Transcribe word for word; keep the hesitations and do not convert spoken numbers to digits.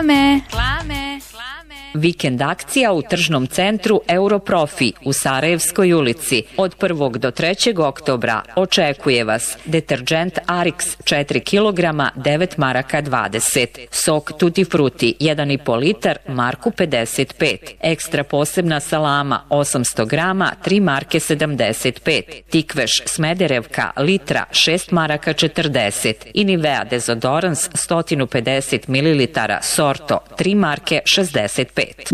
Reklame. Reklame. Vikend akcija u tržnom centru Europrofi u Sarajevskoj ulici. Od prvog do trećeg oktobra očekuje vas deterdžent Arix četiri kilograma devet maraka dvadeset, sok Tutti Frutti jedan i po litar marku pedeset pet, ekstra posebna salama osamsto grama tri marke sedamdeset pet, tikveš Smederevka litra šest maraka četrdeset i Nivea dezodorans sto pedeset mililitara Sorto tri marke šezdeset pet.